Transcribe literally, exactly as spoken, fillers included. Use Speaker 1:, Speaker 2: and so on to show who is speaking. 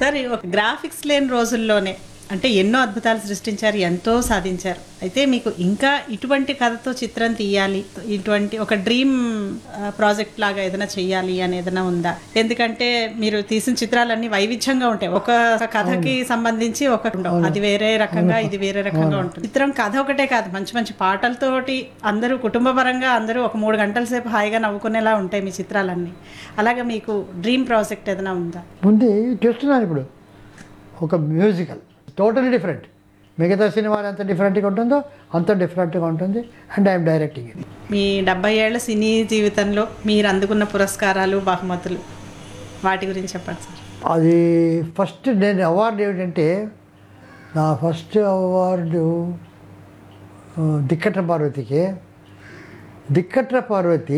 Speaker 1: Sir ఒక graphics లేని రోజుల్లోనే అంటే ఎన్నో అద్భుతాలు సృష్టించారు, ఎంతో సాధించారు. అయితే మీకు ఇంకా ఇటువంటి కథతో చిత్రం తీయాలి, ఇటువంటి ఒక డ్రీమ్ ప్రాజెక్ట్ లాగా ఏదైనా చెయ్యాలి అని ఏదైనా ఉందా? ఎందుకంటే మీరు తీసిన చిత్రాలన్నీ వైవిధ్యంగా ఉంటాయి. ఒక కథకి సంబంధించి ఒక అది వేరే రకంగా, ఇది వేరే రకంగా ఉంటుంది. చిత్రం కథ ఒకటే కాదు, మంచి మంచి పాటలతోటి అందరూ కుటుంబ పరంగా అందరూ ఒక మూడు గంటల సేపు హాయిగా నవ్వుకునేలా ఉంటాయి మీ చిత్రాలన్నీ. అలాగే మీకు డ్రీమ్ ప్రాజెక్ట్ ఏదైనా ఉందా?
Speaker 2: ఉంది, చేస్తున్నాను ఇప్పుడు. ఒక మ్యూజికల్ టోటలీ డిఫరెంట్. మిగతా సినిమాలు ఎంత డిఫరెంట్గా ఉంటుందో అంత డిఫరెంట్గా ఉంటుంది. అండ్ ఐఎమ్ డైరెక్టింగ్ ఇది.
Speaker 1: మీ డెబ్బై ఏళ్ల సినీ జీవితంలో మీరు అందుకున్న పురస్కారాలు, బహుమతులు వాటి గురించి చెప్పండి సార్.
Speaker 2: అది ఫస్ట్ నేను అవార్డు ఏమిటంటే, నా ఫస్ట్ అవార్డు దిక్కట్ర పార్వతికి. దిక్కట్ర పార్వతి